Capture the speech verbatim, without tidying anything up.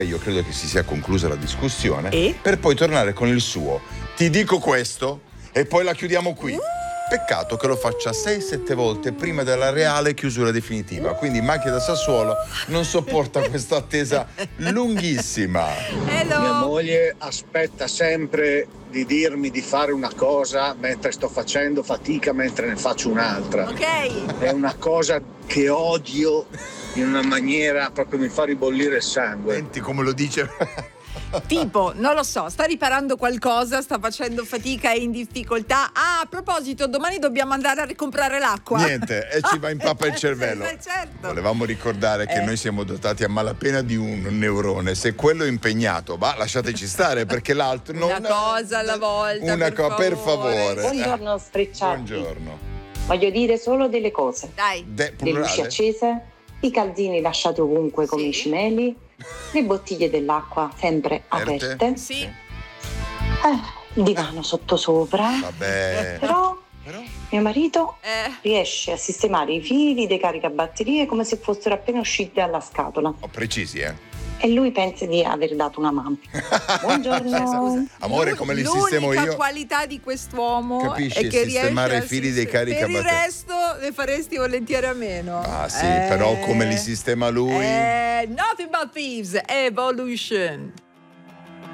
Io credo che si sia conclusa la discussione E? per poi tornare con il suo ti dico questo e poi la chiudiamo qui. Peccato che lo faccia sei sette volte prima della reale chiusura definitiva. Quindi Macchia da Sassuolo non sopporta questa attesa lunghissima. Hello. Mia moglie aspetta sempre di dirmi di fare una cosa mentre sto facendo fatica mentre ne faccio un'altra. Ok. È una cosa che odio in una maniera proprio mi fa ribollire il sangue. Senti come lo dice. Tipo, non lo so, sta riparando qualcosa, sta facendo fatica, è in difficoltà. Ah, a proposito, domani dobbiamo andare a ricomprare l'acqua. Niente, e ci va in pappa il cervello. Eh, certo. Volevamo ricordare che Eh. noi siamo dotati a malapena di un neurone. Se quello è impegnato, va, lasciateci stare perché l'altro non. Una cosa alla volta. Una per cosa, per favore. Buongiorno sfrecciati. Buongiorno. Voglio dire solo delle cose. Dai. De, Le luci plurale? accese, i calzini lasciati ovunque come Sì. i cimeli, le bottiglie dell'acqua sempre Aperte? aperte, Sì. eh, il divano sottosopra. Vabbè. Però Però? mio marito Eh. riesce a sistemare i fili dei caricabatterie come se fossero appena usciti dalla scatola. Oh, precisi, eh. E lui pensa di aver dato una mano. Buongiorno. Amore, L'u- come li sistemo L'unica io? qualità di quest'uomo Capisci, è che sistemare riesce i fili a dei sis- caricabatterie. Per il resto le faresti volentieri a meno. Ah, sì, Eh. però come li sistema lui? Eh, nothing but thieves, evolution.